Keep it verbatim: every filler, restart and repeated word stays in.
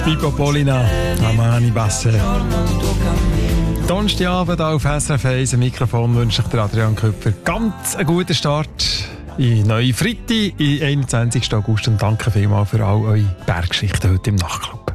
Pippo Polina, Amani Basse. Donnerstagabend auf S R F eins, am Mikrofon wünscht sich der Adrian Küpper ganz einen guten Start in neue Freitag, am einundzwanzigsten August. Und danke vielmals für all eure Berggeschichten heute im Nachtclub.